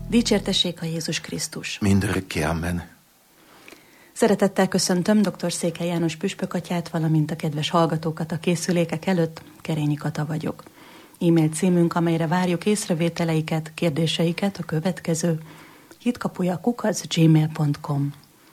Dicsértessék a Jézus Krisztus! Mindörökké, amen. Szeretettel köszöntöm dr. Székely János püspökatyát, valamint a kedves hallgatókat a készülékek előtt. Kerényi Kata vagyok. E-mail címünk, amelyre várjuk észrevételeiket, kérdéseiket, a következő: hitkapuja@gmail.com.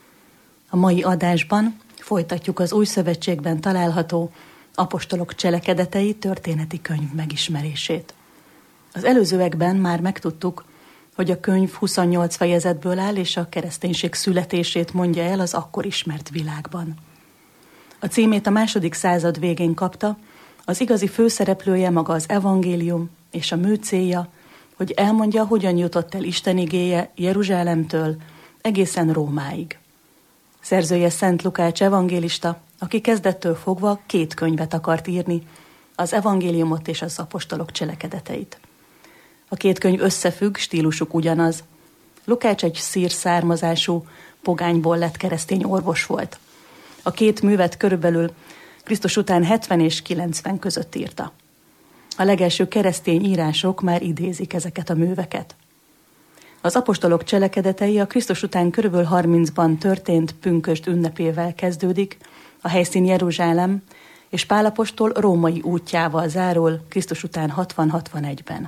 A mai adásban folytatjuk az Új Szövetségben található apostolok cselekedetei történeti könyv megismerését. Az előzőekben már megtudtuk, hogy a könyv 28 fejezetből áll, és a kereszténység születését mondja el az akkor ismert világban. A címét a II. Század végén kapta, az igazi főszereplője maga az evangélium, és a mű célja, hogy elmondja, hogyan jutott el Isten igéje Jeruzsálemtől egészen Rómáig. Szerzője Szent Lukács evangélista, aki kezdettől fogva 2 könyvet akart írni, az evangéliumot és az apostolok cselekedeteit. A 2 könyv összefügg, stílusuk ugyanaz. Lukács egy szír származású, pogányból lett keresztény orvos volt. A 2 művet körülbelül Krisztus után 70 és 90 között írta. A legelső keresztény írások már idézik ezeket a műveket. Az apostolok cselekedetei a Krisztus után körülbelül 30-ban történt pünkösd ünnepével kezdődik, a helyszín Jeruzsálem, és Pál apostol római útjával zárul Krisztus után 60-61-ben.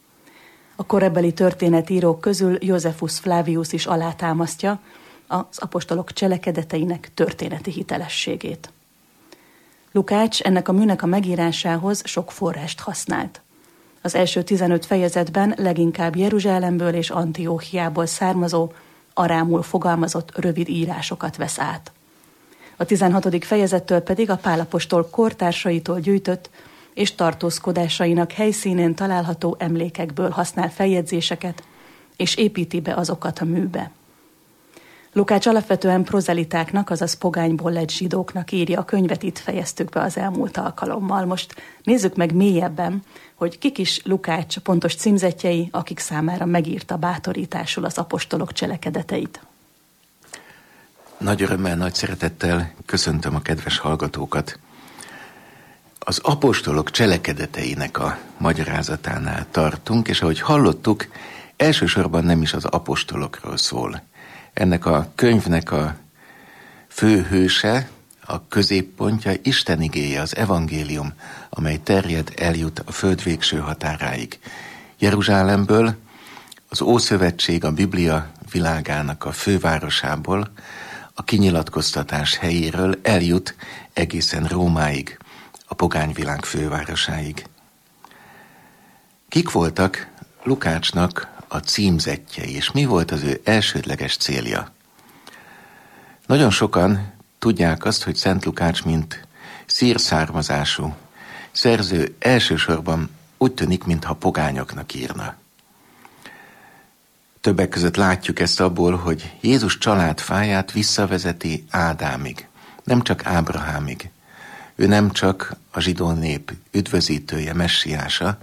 A korabeli történetírók közül Josephus Flavius is alátámasztja az apostolok cselekedeteinek történeti hitelességét. Lukács ennek a műnek a megírásához sok forrást használt. Az első 15 fejezetben leginkább Jeruzsálemből és Antióchiából származó, arámul fogalmazott rövid írásokat vesz át. A 16. fejezettől pedig a Pál apostol kortársaitól gyűjtött és tartózkodásainak helyszínén található emlékekből használ feljegyzéseket, és építi be azokat a műbe. Lukács alapvetően prozelitáknak, azaz pogányból lett zsidóknak írja a könyvet, itt fejeztük be az elmúlt alkalommal. Most nézzük meg mélyebben, hogy kik is Lukács pontos címzettjei, akik számára megírta bátorításul az apostolok cselekedeteit. Nagy örömmel, nagy szeretettel köszöntöm a kedves hallgatókat. Az apostolok cselekedeteinek a magyarázatánál tartunk, és ahogy hallottuk, elsősorban nem is az apostolokról szól. Ennek a könyvnek a főhőse, a középpontja Isten igéje, az evangélium, amely terjed, eljut a föld végső határáig. Jeruzsálemből, az Ószövetség, a Biblia világának a fővárosából, a kinyilatkoztatás helyéről eljut egészen Rómáig, a pogányvilág fővárosáig. Kik voltak Lukácsnak a címzettjei, és mi volt az ő elsődleges célja? Nagyon sokan tudják azt, hogy Szent Lukács, mint szír származású szerző, elsősorban úgy tűnik, mintha pogányoknak írna. Többek között látjuk ezt abból, hogy Jézus családfáját visszavezeti Ádámig, nem csak Ábrahámig. Ő nem csak a zsidó nép üdvözítője, messiása,